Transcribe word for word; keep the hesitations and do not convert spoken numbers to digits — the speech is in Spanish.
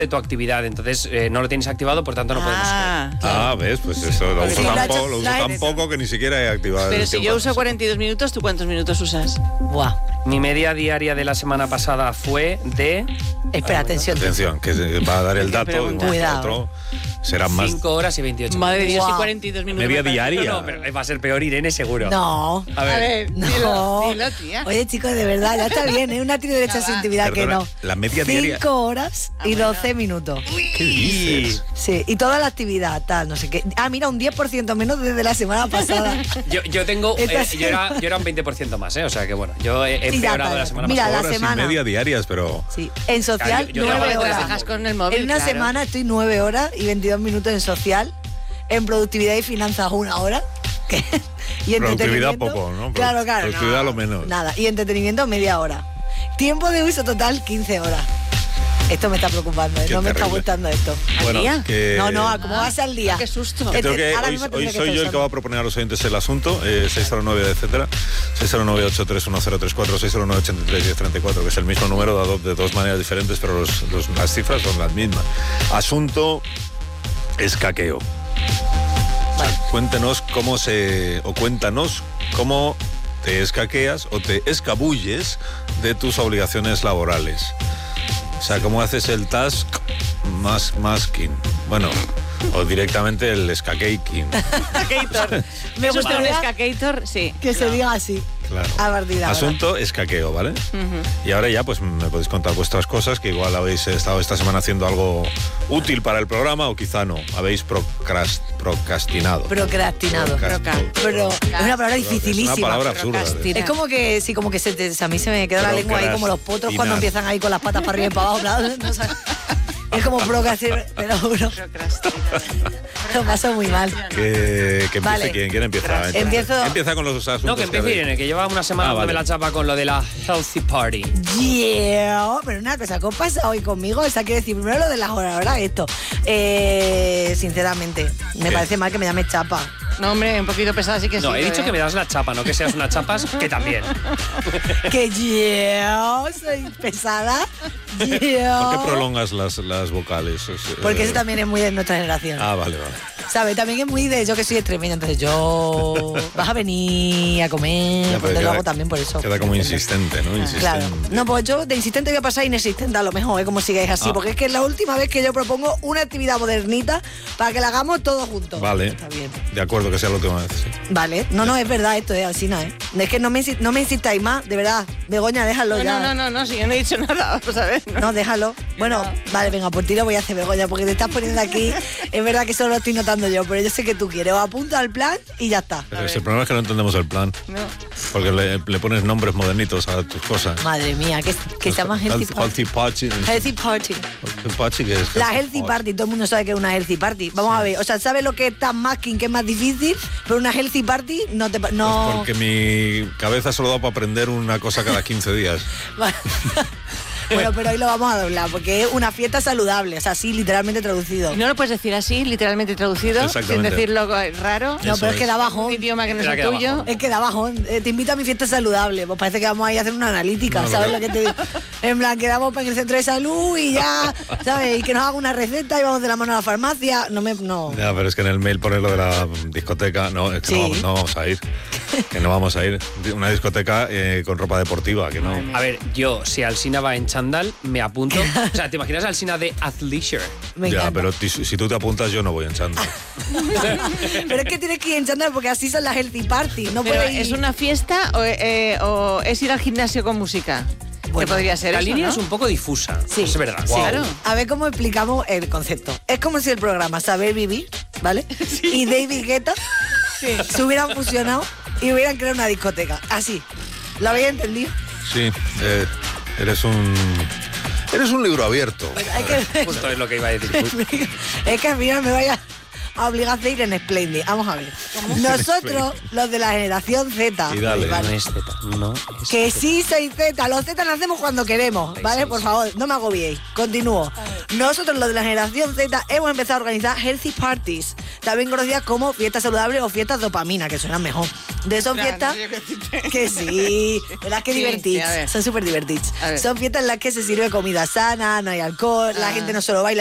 de tu actividad, entonces eh, no lo tienes activado, por tanto no podemos Ah, creer. Ah, ves, pues eso lo uso Sí, tan, la- po- lo uso la- tan poco que ni siquiera he activado. pero el si tiempo. yo uso cuarenta y dos minutos, ¿tú cuántos minutos usas? Buah. Mi media diaria de la semana pasada fue de Espera, atención. Atención, que se va a dar el dato, igual que Cuidado. otro serán más. cinco horas y veintiocho Madre de Dios, Wow. y cuarenta y dos minutos. Media me parece- diaria. No, no, pero va a ser peor, Irene, seguro. No. A A ver, ver, No. dilo, dilo, tía. Oye, chicos, de verdad, ya está bien, ¿eh? Una tiene derecho a su intimidad que Perdona, no. la media diaria- Cinco horas y doce minutos. ¿Qué dices? Sí, y toda la actividad, tal, no sé qué. Ah, mira, un diez por ciento menos desde la semana pasada. yo, yo tengo, Esta eh, sí. yo, era, yo era un veinte por ciento más, ¿eh? O sea que bueno, yo he Sí, ya empeorado está, la ya semana Mira, pasada. la Horas semana. y media diarias, pero... Sí, en social, Claro, yo- yo nueve trabajo te horas. las dejas con el móvil, En una claro. semana estoy nueve horas y veintidós minutos en social. En productividad y finanzas, una hora. ¿Qué? Y Productividad entretenimiento, poco, ¿no? Claro, claro. Productividad no, lo menos. Nada. Y entretenimiento, media hora. Tiempo de uso total, quince horas. Esto me está preocupando, ¿eh? Qué no me está terrible. gustando esto. Bueno, día? que... No, no, ¿cómo vas al día? Qué susto. Que Este- tengo que- ahora hoy mismo hoy tendría que soy estar yo el que usando. va a proponer a los oyentes el asunto, eh, seis cero nueve, etcétera, seis cero nueve, ocho tres uno cero tres cuatro, seis cero nueve, ochenta y tres, diez treinta y cuatro, que es el mismo número dado de dos maneras diferentes, pero los- los- las cifras son las mismas. Asunto escaqueo. O sea, cuéntenos cómo se, o cuéntanos cómo te escaqueas o te escabulles de tus obligaciones laborales. O sea, cómo haces el task más masking. Bueno, o directamente el escaqueaking. Skater. Me ¿Eso está un gustaría skater? Sí. que se diga así. Claro. A partir de ahora. Asunto escaqueo, ¿vale? Y ahora ya pues me podéis contar vuestras cosas, que igual habéis estado esta semana haciendo algo útil para el programa o quizá no. Habéis procrast- procrastinado. Procrastinado. Procrast- Proca- Pero es una palabra Es dificilísima. una palabra absurda. Procrastina. Es como que, sí, como que se te- a mí se me queda la lengua ahí como los potros cuando Procrastinar. empiezan ahí con las patas para arriba y para abajo. ¿verdad? No sé. Es como procrastinar, pero bueno, lo paso muy mal. Que, que empiece Vale. quien quiera empieza. Entonces, Empiezo- Empieza con los asuntos. No, que empiece habéis- Irene, que lleva una semana Ah, dándome vale. la chapa con lo de la Healthy Party. Yeah, pero una cosa, ¿qué os pasa hoy conmigo? O sea, quiero decir, primero lo de las horas, ¿verdad? Esto, eh, sinceramente, me ¿Qué? parece mal que me llame chapa. No, hombre, un poquito pesada sí que sí. No, he dicho ¿eh? que me das la chapa, no que seas una chapas, que también. Que yo soy pesada. ¿Por Yo. qué prolongas las, las vocales? O sea, Porque eh, eso también es muy de nuestra generación. Ah, vale, vale. ¿Sabes? También es muy de yo que soy extremeña, entonces yo. Vas a venir a comer. Ya, pues pero te lo queda- hago también por eso. Queda como insistente, ¿no? Insistente. Claro. No, pues yo de insistente voy a pasar a inexistente a lo mejor, ¿eh? Como sigáis así. Ah. Porque es que es la última vez que yo propongo una actividad modernita para que la hagamos todos juntos. Vale. Está bien. De acuerdo que sea la última vez. sí. Vale. No, no, es verdad esto, es Alsina, ¿eh? Es que no me, insi- no me insistáis más, de verdad. Begoña, déjalo No, ya. no, no, no, no, si yo no he dicho nada, vamos a ver. No, déjalo. Bueno, vale, venga, por ti lo voy a hacer, Begoña, porque te estás poniendo aquí. Es verdad que solo lo estoy notando yo, pero yo sé que tú quieres. O apunta al plan y ya está. Pero si el problema es que no entendemos el plan. No. Porque le, le pones nombres modernitos a tus cosas. Madre mía, que, que se llama Healthy Party. Healthy Party. Healthy Party. Healthy Party, que es La Healthy Party, todo el mundo sabe que es una Healthy Party. Vamos a ver, o sea, ¿sabes lo que es tan masking, que es más difícil? Pero una Healthy Party no te... pa- Pues No... porque mi cabeza solo da para aprender una cosa cada quince días. Bueno, pero hoy lo vamos a doblar, porque es una fiesta saludable, o sea, sí, literalmente traducido. ¿No lo puedes decir así, literalmente traducido? Sin Exactamente. decirlo raro. No, Eso pero es que es. da Un bajón. idioma que no es Espera, el que da tuyo. bajón. Es que da bajón. Eh, te invito a mi fiesta saludable. Pues parece que vamos a ir a hacer una analítica, No, ¿sabes no. lo que te digo? En plan, quedamos en el centro de salud y ya, ¿sabes? Y que nos haga una receta y vamos de la mano a la farmacia. No me... No. Ya, pero es que en el mail pone lo de la discoteca. No, es que Sí. no, vamos, no vamos a ir. Que no vamos a ir. Una discoteca eh, con ropa deportiva, que no. A ver, yo, si Alsina va en chándal, me apunto. O sea, ¿te imaginas a Alsina de Athleisure? Me ya, encanta. pero ti- si tú te apuntas, yo no voy en chándal. Pero es que tienes que ir en chándal porque así son las healthy party. No Pero puedes ir... ¿es una fiesta o, eh, o es ir al gimnasio con música? Bueno, que podría ser La eso, línea ¿no? es un poco difusa. Sí. Es verdad. Sí. Claro. A ver cómo explicamos el concepto. Es como si el programa Saber Vivir, ¿vale? Y David Guetta se hubieran fusionado y hubieran creado una discoteca. Así. ¿Lo habéis entendido? Sí, eh, eres un. Eres un libro abierto. Hay que... Justo es lo que iba a decir. Es que al final me vaya a obligar a ir en Splendid. Vamos a ver. Nosotros, los de la generación Z, Y dale. No es Z, no es que Z. sí soy Z, los Z nacemos cuando queremos, ¿vale? sí, Por sí. favor, no me agobiéis. Continúo. Nosotros, los de la generación Z, hemos empezado a organizar healthy parties, también conocidas como fiestas saludables o fiestas dopamina, que suenan mejor. De son Claro, fiestas no sé qué decirte. que sí, de las que Sí, divertís, sí, a ver. son súper divertidas. A ver. Son fiestas en las que se sirve comida sana, no hay alcohol, la Ah. gente no solo baila,